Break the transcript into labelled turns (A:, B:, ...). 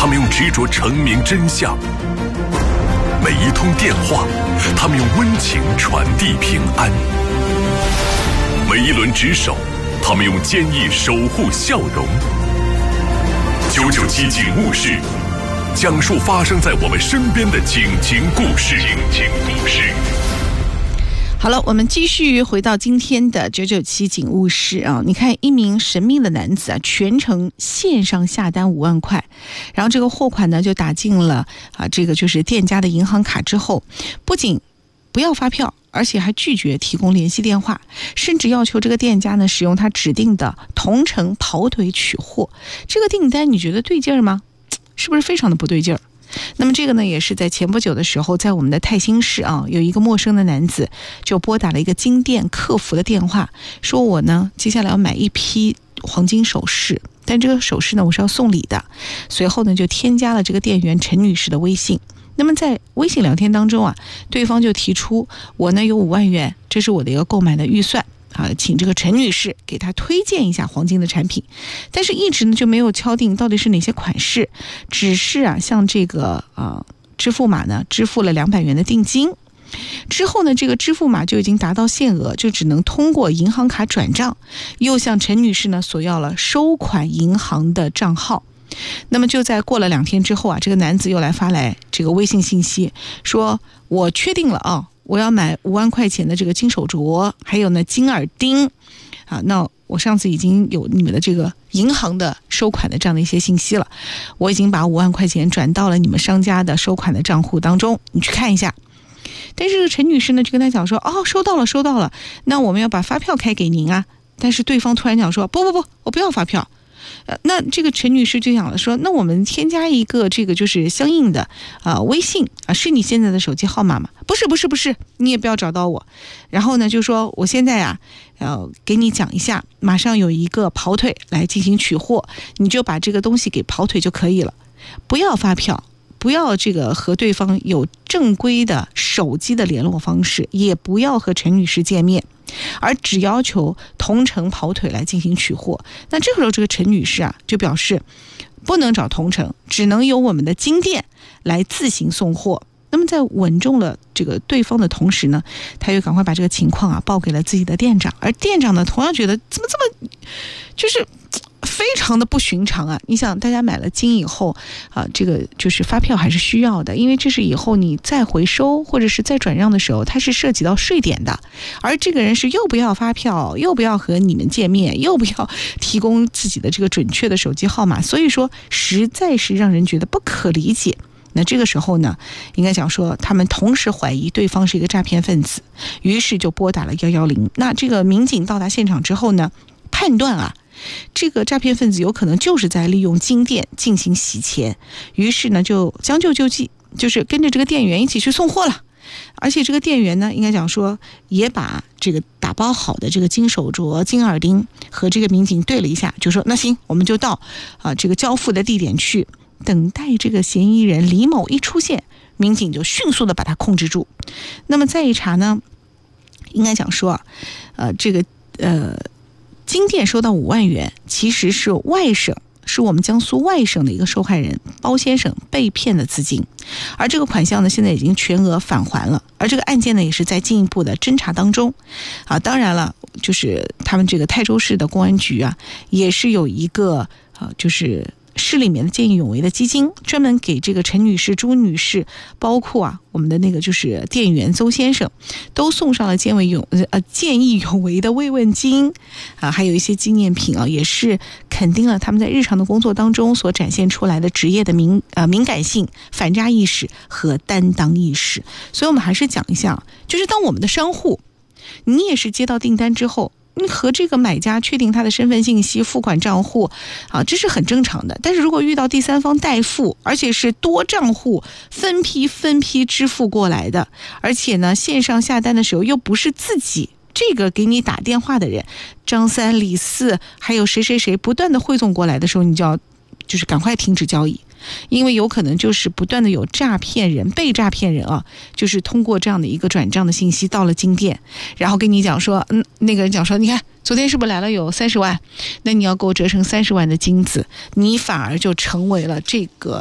A: 他们用执着澄明真相；每一通电话，他们用温情传递平安；每一轮值守，他们用坚毅守护笑容。997警务室，讲述发生在我们身边的警情故事。
B: 好了，我们继续回到今天的997警务室啊。你看，一名神秘的男子啊，全程线上下单5万块，然后这个货款呢就打进了这个就是店家的银行卡之后，不仅不要发票，而且还拒绝提供联系电话，甚至要求这个店家呢使用他指定的同城跑腿取货。这个订单你觉得对劲儿吗？是不是非常的不对劲儿？那么这个呢，也是在前不久的时候，在我们的泰兴市啊，有一个陌生的男子就拨打了一个金店客服的电话，说我呢接下来要买一批黄金首饰，但这个首饰呢我是要送礼的。随后呢就添加了这个店员陈女士的微信。那么在微信聊天当中啊，对方就提出我呢有5万元，这是我的一个购买的预算请这个陈女士给她推荐一下黄金的产品，但是一直呢就没有敲定到底是哪些款式，只是向这个支付码呢支付了200元的定金。之后呢，这个支付码就已经达到限额，就只能通过银行卡转账，又向陈女士呢索要了收款银行的账号。那么就在过了2天之后这个男子又来发来这个微信信息，说我确定了我要买5万块钱的这个金手镯，还有呢金耳钉那我上次已经有你们的这个银行的收款的这样的一些信息了，我已经把5万块钱转到了你们商家的收款的账户当中，你去看一下。但是陈女士呢就跟他讲说收到了，那我们要把发票开给您啊。但是对方突然讲说不，我不要发票。那这个陈女士就想了说，那我们添加一个这个就是相应的微信是你现在的手机号码吗？不是，你也不要找到我。然后呢就说我现在给你讲一下，马上有一个跑腿来进行取货，你就把这个东西给跑腿就可以了，不要发票，不要这个和对方有正规的手机的联络方式，也不要和陈女士见面，而只要求同城跑腿来进行取货。那这个时候这个陈女士就表示不能找同城，只能由我们的金店来自行送货。那么在稳重了这个对方的同时呢，他又赶快把这个情况报给了自己的店长，而店长呢同样觉得怎么这么就是非常的不寻常你想大家买了金以后这个就是发票还是需要的，因为这是以后你再回收或者是再转让的时候它是涉及到税点的，而这个人是又不要发票，又不要和你们见面，又不要提供自己的这个准确的手机号码，所以说实在是让人觉得不可理解。那这个时候呢，应该讲说他们同时怀疑对方是一个诈骗分子，于是就拨打了110。那这个民警到达现场之后呢，判断这个诈骗分子有可能就是在利用金店进行洗钱，于是呢就将就就计，就是跟着这个店员一起去送货了。而且这个店员呢，应该讲说也把这个打包好的这个金手镯、金耳钉和这个民警对了一下，就说那行，我们就到这个交付的地点去，等待这个嫌疑人李某一出现，民警就迅速的把他控制住。那么再一查呢，应该讲说这个金店收到5万元，其实是外省，是我们江苏外省的一个受害人包先生被骗的资金，而这个款项呢现在已经全额返还了，而这个案件呢也是在进一步的侦查当中当然了，就是他们这个泰州市的公安局也是有一个就是市里面的见义勇为的基金，专门给这个陈女士、朱女士，包括我们的那个就是店员邹先生，都送上了见义勇为的慰问金还有一些纪念品也是肯定了他们在日常的工作当中所展现出来的职业的敏感性、反诈意识和担当意识。所以我们还是讲一下，就是当我们的商户，你也是接到订单之后，你和这个买家确定他的身份信息、付款账户这是很正常的。但是如果遇到第三方代付，而且是多账户分批支付过来的，而且呢线上下单的时候又不是自己这个给你打电话的人张三李四还有谁不断的汇总过来的时候，你就要就是赶快停止交易，因为有可能就是不断的有诈骗人、被诈骗人就是通过这样的一个转账的信息到了金店，然后跟你讲说那个人讲说，你看昨天是不是来了有30万，那你要给我折成30万的金子，你反而就成为了这个